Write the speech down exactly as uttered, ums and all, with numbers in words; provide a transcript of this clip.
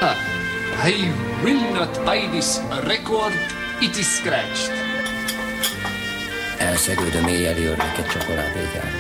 I will not buy this record. It is scratched. Elszegődöm éjjeli örveket csokoládékával.